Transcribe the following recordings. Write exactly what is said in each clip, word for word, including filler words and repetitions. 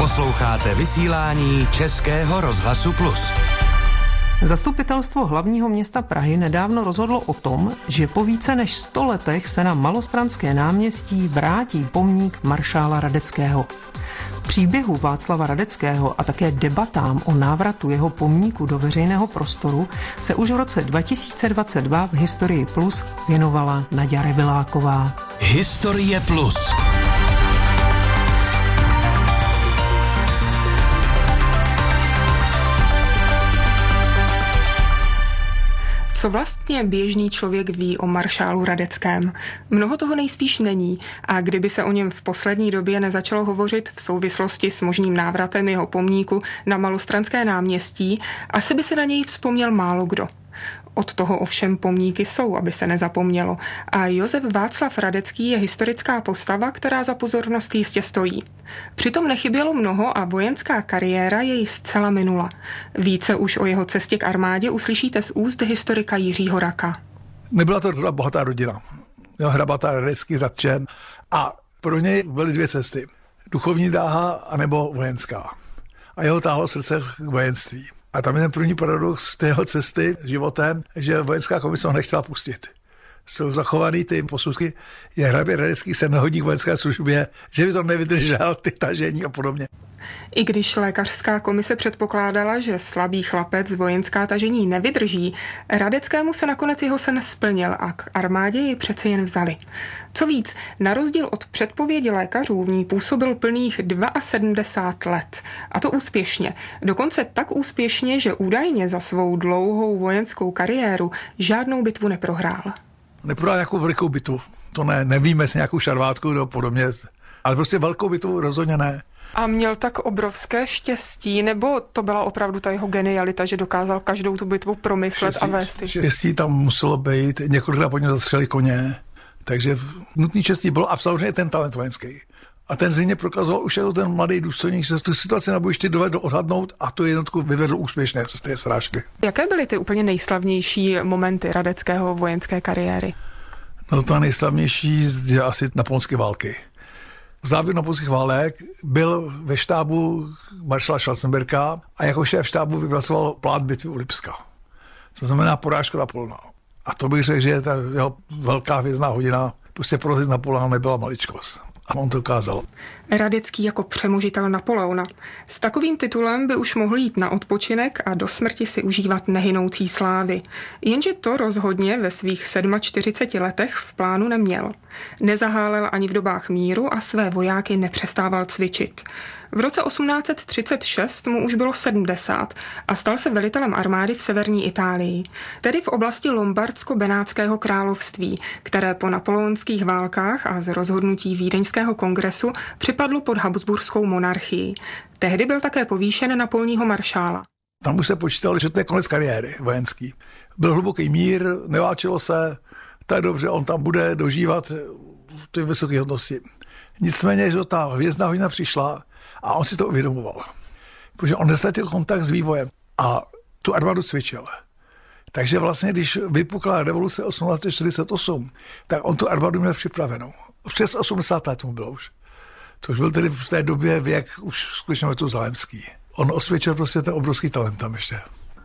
Posloucháte vysílání Českého rozhlasu Plus. Zastupitelstvo hlavního města Prahy nedávno rozhodlo o tom, že po více než sto letech se na Malostranské náměstí vrátí pomník maršála Radeckého. Příběhu Václava Radeckého a také debatám o návratu jeho pomníku do veřejného prostoru se už v roce dva tisíce dvacet dva v Historii Plus věnovala Naďa Reviláková. Historie Plus. Co vlastně běžný člověk ví o maršálu Radeckém? Mnoho toho nejspíš není a kdyby se o něm v poslední době nezačalo hovořit v souvislosti s možným návratem jeho pomníku na Malostranské náměstí, asi by si na něj vzpomněl málo kdo. Od toho ovšem pomníky jsou, aby se nezapomnělo. A Josef Václav Radecký je historická postava, která za pozornost jistě stojí. Přitom nechybělo mnoho a vojenská kariéra jej zcela minula. Více už o jeho cestě k armádě uslyšíte z úst historika Jiřího Raka. Nebyla to bohatá rodina. Měl hrabata Radecký s Radčem a pro něj byly dvě cesty. Duchovní dráha anebo vojenská. A jeho táhlo srdce k vojenství. A tam je ten první paradox tého cesty životem, že vojenská komise ho nechtěla pustit. Jsou zachovaný ty posudky, je hrabě Radecký se nehodí k vojenské službě, že by to nevydržel, ty tažení a podobně. I když lékařská komise předpokládala, že slabý chlapec vojenská tažení nevydrží, Radeckému se nakonec jeho sen splnil a k armádě ji přece jen vzali. Co víc, na rozdíl od předpovědi lékařů v ní působil plných sedmdesát dva let. A to úspěšně. Dokonce tak úspěšně, že údajně za svou dlouhou vojenskou kariéru žádnou bitvu neprohrál. Neprohrál nějakou velikou bitvu. To ne, nevíme, jestli nějakou šarvátku nebo podobně, ale prostě velkou bitvu rozhodně ne. A měl tak obrovské štěstí, nebo to byla opravdu ta jeho genialita, že dokázal každou tu bitvu promyslet štěstí, a vést? Štěstí tam muselo být, několikrát po něm zastřeli koně, takže nutný štěstí bylo a samozřejmě ten talent vojenský. A ten zřejmě prokazoval už jako ten mladý důstojník, že tu situaci na bojišti dovedl odhadnout a tu jednotku vyvedl úspěšně z té srážky. Jaké byly ty úplně nejslavnější momenty Radeckého vojenské kariéry? No ta nejslavnější je asi napoleonské války. V závěru napoleonských válek byl ve štábu maršala Schwarzenberga a jako šéf štábu vypracoval plán bitvy u Lipska. Co znamená porážka Napoleona. A to bych řekl, že ta jeho velká hvězdná hodina, prostě porazit Napoleona nebyla maličkost. A on to ukázal. Radecký jako přemožitel Napoleona. S takovým titulem by už mohl jít na odpočinek a do smrti si užívat nehynoucí slávy. Jenže to rozhodně ve svých čtyřiceti sedmi letech v plánu neměl. Nezahálel ani v dobách míru a své vojáky nepřestával cvičit. V roce osmnáct třicet šest mu už bylo sedmdesát a stal se velitelem armády v severní Itálii, tedy v oblasti Lombardsko-Benátského království, které po napoleonských válkách a z rozhodnutí Vídeňského kongresu připadlo pod habsburskou monarchii. Tehdy byl také povýšen na polního maršála. Tam už se počítalo, že to je konec kariéry vojenský. Byl hluboký mír, neválčilo se, tak dobře, on tam bude dožívat ty vysoké hodnosti. Nicméně, že ta hvězdná hodina přišla a on si to uvědomoval. Protože on nestratil kontakt s vývojem a tu armádu cvičil. Takže vlastně, když vypukla revoluce osmnáct čtyřicet osm, tak on tu armádu měl připravenou. Přes osmdesát let mu bylo už. Což byl tedy v té době věk už skutečně metuzalémský. On osvědčil prostě ten obrovský talent tam ještě.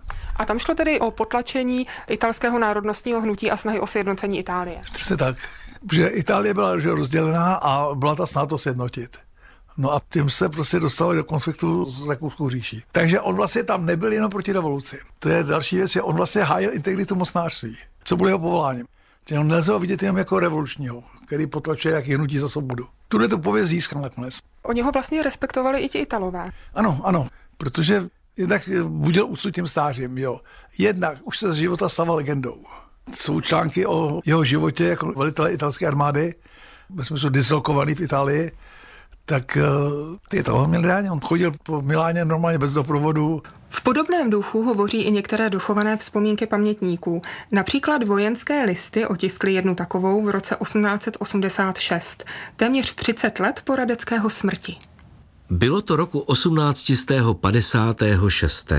A tam šlo tedy o potlačení italského národnostního hnutí a snahy o sjednocení Itálie. Přesně tak, protože Itálie byla rozdělená a byla ta snaha to sjednotit. No a tím se prostě dostalo do konfliktu s Rakouskou říší. Takže on vlastně tam nebyl jenom proti revoluci. To je další věc, že on vlastně hájil integritu mocnářství. Co bylo jeho povoláním? On nelze ho vidět jenom jako revolučního, který potlačuje jak hnutí za svobodu. Tuhle to pověst získal nakonec. Oni ho vlastně respektovali i ti Italové. Ano, ano, protože jednak budil úctu tím stářím, jo. Jednak už se z života stala legendou. Jsou články o jeho životě jako velitele italské armády, ve smyslu dislokovaný v Itálii, tak ty toho měl rádi. On chodil po Miláně normálně bez doprovodu. V podobném duchu hovoří i některé dochované vzpomínky pamětníků. Například Vojenské listy otiskly jednu takovou v roce osmnáct osmdesát šest, téměř třicet let po Radeckého smrti. Bylo to roku osmnáct padesát šest.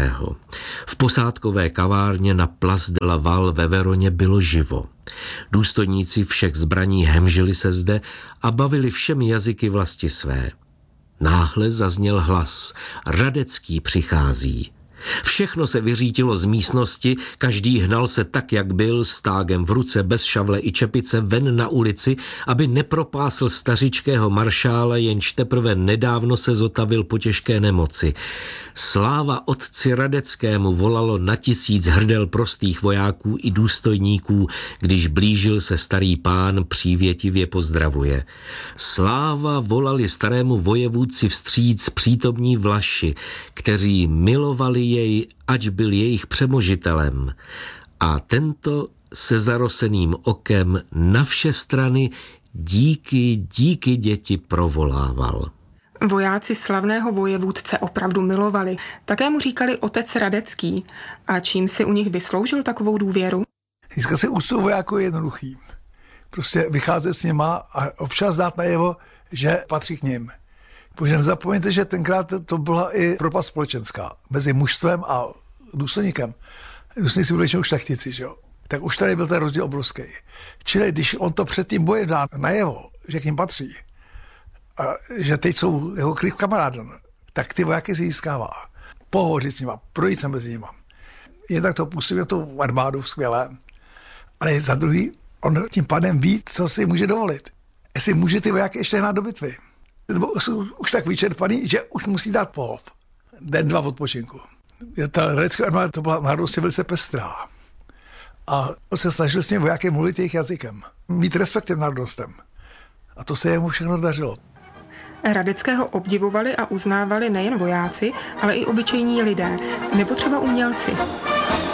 V posádkové kavárně na Place de la Val ve Veroně bylo živo. Důstojníci všech zbraní hemžili se zde a bavili všemi jazyky vlasti své. Náhle zazněl hlas. Radecký přichází. Všechno se vyřítilo z místnosti, každý hnal se tak, jak byl, s tágem v ruce, bez šavle i čepice, ven na ulici, aby nepropásl stařičkého maršála, jenž teprve nedávno se zotavil po těžké nemoci. Sláva otci Radeckému volalo na tisíc hrdel prostých vojáků i důstojníků, když blížil se starý pán, přívětivě pozdravuje. Sláva volali starému vojevůdci vstříc přítomní Vlaši, kteří milovali jej, ač byl jejich přemožitelem. A tento se zaroseným okem na vše strany díky, díky děti provolával. Vojáci slavného vojevůdce opravdu milovali. Také mu říkali otec Radecký. A čím si u nich vysloužil takovou důvěru? Získat si úctu vojáků je jednoduchý. Prostě vycházet s nima a občas dát najevo, že patří k nim. Protože nezapomeňte, že tenkrát to byla i propast společenská mezi mužstvem a důstojníkem. Důstojníci byli většinou šlechtici, že jo? Tak už tady byl ten rozdíl obrovský. Čili když on to před tím bojem dá najevo, že k ním patří, a že teď jsou jeho kryt kamarádem, tak ty vojáky si získává. Pohovořit s nima, projít se mezi nima. Jednak to působí na tu armádu skvěle, ale za druhý, on tím pádem ví, co si může dovolit. Jestli může ty vojáky ještě hnát do bitvy. Nebo jsou už tak vyčerpaný, že už musí dát pohov. Den, dva odpočinku. Ta radecká armáda to byla národnostně velice pestrá. A se snažil s těmi vojáky mluvit jejich jazykem. Mít respekt těm národnostem. A to se jemu všechno dařilo. Radeckého obdivovali a uznávali nejen vojáci, ale i obyčejní lidé, nebo třeba umělci.